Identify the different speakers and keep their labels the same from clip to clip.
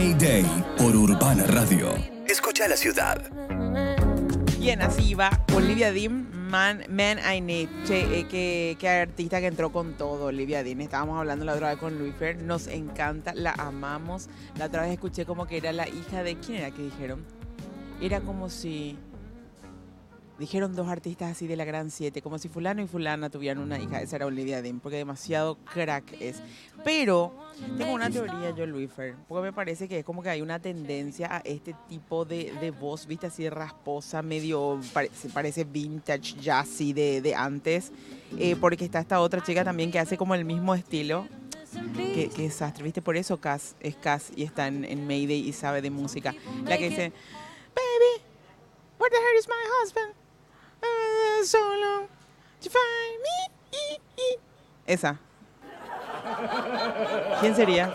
Speaker 1: Mayday por Urbana Radio. Escucha la ciudad.
Speaker 2: Bien, así va Olivia Dean, Man I Need. Che, qué artista que entró con todo, Olivia Dean. Estábamos hablando la otra vez con Luis Fer. Nos encanta, la amamos. La otra vez escuché como que era la hija de... ¿Quién era que dijeron? Era como si... Dijeron dos artistas así de la Gran 7, como si fulano y fulana tuvieran una hija. Esa era Olivia Dean, porque demasiado crack es. Pero tengo una teoría yo, Luifer, porque me parece que es como que hay una tendencia a este tipo de voz, viste, así rasposa, medio, parece vintage, jazzy de antes. Porque está esta otra chica también que hace como el mismo estilo. Qué desastre, viste, por eso Cass es Cass y está en Mayday y sabe de música. La que dice, baby, where the hell is my husband? So long to find me. Esa. ¿Quién sería?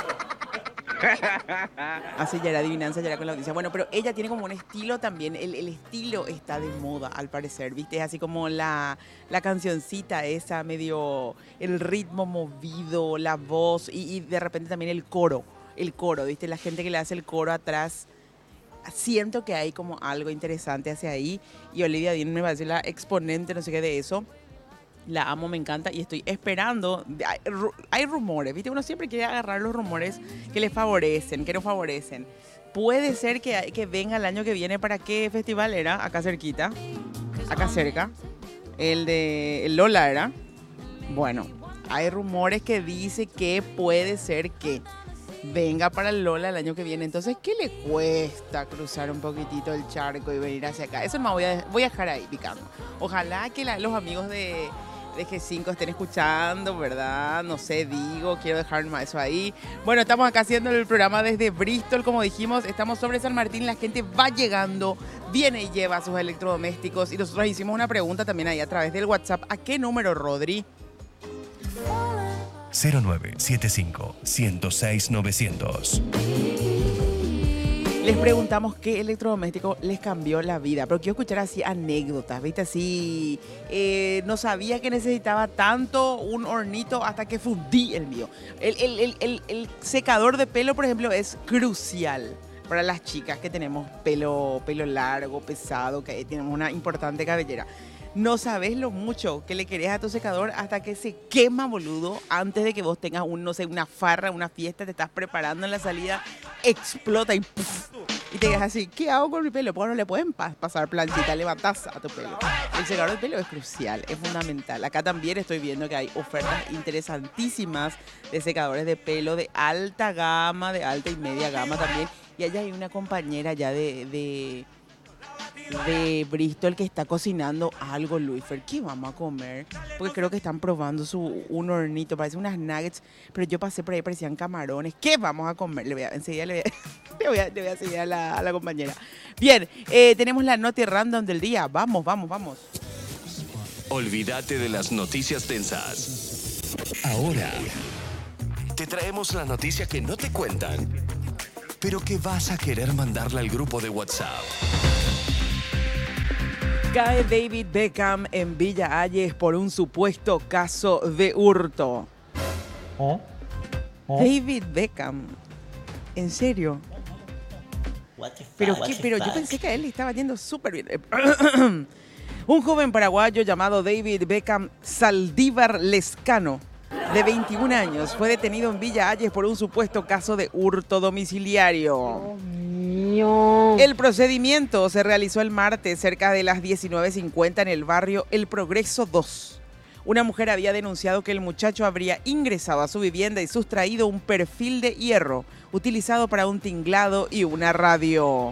Speaker 2: Así ya era adivinanza, ya era con la audiencia. Bueno, pero ella tiene como un estilo también. El estilo está de moda, al parecer, ¿viste? Es así como la cancioncita esa, medio el ritmo movido, la voz y de repente también el coro. El coro, ¿viste? La gente que le hace el coro atrás. Siento que hay como algo interesante hacia ahí y Olivia Dean me va a decir la exponente, no sé qué de eso. La amo, me encanta y estoy esperando. Hay rumores, ¿viste? Uno siempre quiere agarrar los rumores que le favorecen, que no favorecen. Puede ser que venga el año que viene. ¿Para qué festival era? Acá cerquita. Acá cerca. El Lola era. Bueno, hay rumores que dice que puede ser que venga para el Lola el año que viene. Entonces, ¿qué le cuesta cruzar un poquitito el charco y venir hacia acá? Eso me voy a dejar ahí picando. Ojalá que los amigos de G5 estén escuchando, ¿verdad? No sé, quiero dejar eso ahí. Bueno, estamos acá haciendo el programa desde Bristol, como dijimos. Estamos sobre San Martín, la gente va llegando, viene y lleva sus electrodomésticos. Y nosotros hicimos una pregunta también ahí a través del WhatsApp. ¿A qué número, Rodri?
Speaker 1: 0975-106-900.
Speaker 2: Les preguntamos qué electrodoméstico les cambió la vida, pero quiero escuchar así anécdotas, ¿viste? Así, no sabía que necesitaba tanto un hornito hasta que fundí el mío. El secador de pelo, por ejemplo, es crucial para las chicas que tenemos pelo largo, pesado, que tenemos una importante cabellera. No sabes lo mucho que le querés a tu secador hasta que se quema, boludo. Antes de que vos tengas una farra, una fiesta, te estás preparando en la salida, explota y ¡puf! Y te quedas así, ¿qué hago con mi pelo? Porque no le pueden pasar planchita, levantás a tu pelo. El secador de pelo es crucial, es fundamental. Acá también estoy viendo que hay ofertas interesantísimas de secadores de pelo de alta gama, de alta y media gama también. Y allá hay una compañera ya de Bristol que está cocinando algo, Luifer. ¿Qué vamos a comer? Porque creo que están probando un hornito, parece unas nuggets, pero yo pasé por ahí, parecían camarones. ¿Qué vamos a comer? Enseguida le voy a seguir a la compañera. Bien, tenemos la Noti Random del día. Vamos.
Speaker 1: Olvídate de las noticias tensas. Ahora te traemos la noticia que no te cuentan, pero que vas a querer mandarla al grupo de WhatsApp.
Speaker 2: Cae David Beckham en Villa Hayes por un supuesto caso de hurto. David Beckham, ¿en serio? Pero yo pensé que a él le estaba yendo súper bien. Un joven paraguayo llamado David Beckham Saldívar Lescano, de 21 años, fue detenido en Villa Hayes por un supuesto caso de hurto domiciliario. El procedimiento se realizó el martes cerca de las 19:50 en el barrio El Progreso 2. Una mujer había denunciado que el muchacho habría ingresado a su vivienda y sustraído un perfil de hierro utilizado para un tinglado y una radio.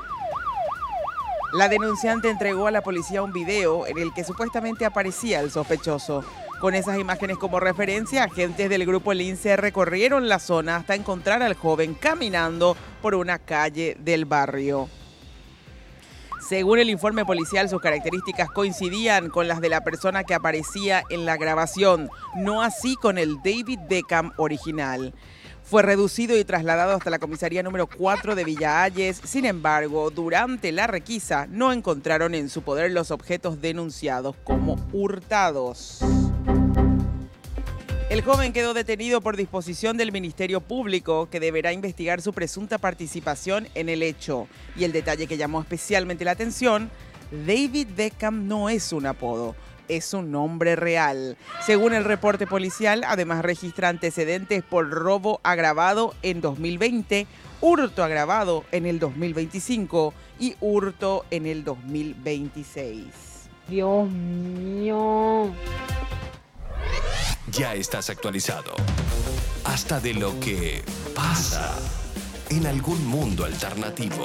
Speaker 2: La denunciante entregó a la policía un video en el que supuestamente aparecía el sospechoso. Con esas imágenes como referencia, agentes del grupo Lince recorrieron la zona hasta encontrar al joven caminando por una calle del barrio. Según el informe policial, sus características coincidían con las de la persona que aparecía en la grabación, no así con el David Beckham original. Fue reducido y trasladado hasta la comisaría número 4 de Villa Hayes. Sin embargo, durante la requisa no encontraron en su poder los objetos denunciados como hurtados. El joven quedó detenido por disposición del Ministerio Público, que deberá investigar su presunta participación en el hecho. Y el detalle que llamó especialmente la atención, David Beckham no es un apodo, es un nombre real. Según el reporte policial, además registra antecedentes por robo agravado en 2020, hurto agravado en el 2025 y hurto en el 2026.
Speaker 3: Dios mío.
Speaker 1: Ya estás actualizado. Hasta de lo que pasa en algún mundo alternativo.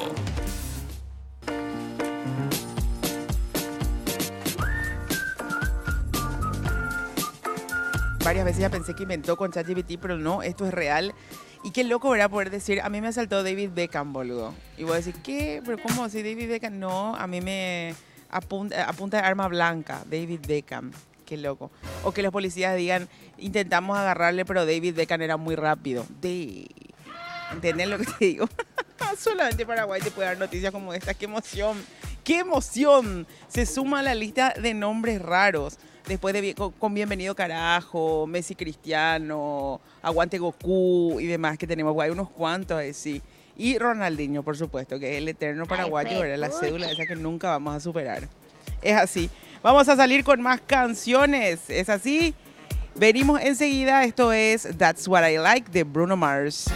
Speaker 2: Varias veces ya pensé que inventó con ChatGPT, pero no, esto es real. Y qué loco era poder decir, a mí me asaltó David Beckham, boludo. Y voy a decir, ¿qué? ¿Pero cómo así David Beckham? No, a mí me apunta de arma blanca, David Beckham. Qué loco. O que los policías digan, intentamos agarrarle, pero David Beckham era muy rápido. ¿Entendés lo que te digo? Solamente Paraguay te puede dar noticias como esta. ¡Qué emoción! ¡Qué emoción! Se suma a la lista de nombres raros. Después de con Bienvenido Carajo, Messi Cristiano, Aguante Goku y demás que tenemos. Hay unos cuantos ahí, sí. Y Ronaldinho, por supuesto, que es el eterno paraguayo, ¿verdad? La cédula esa que nunca vamos a superar. Es así. Vamos a salir con más canciones. ¿Es así? Venimos enseguida. Esto es That's What I Like de Bruno Mars.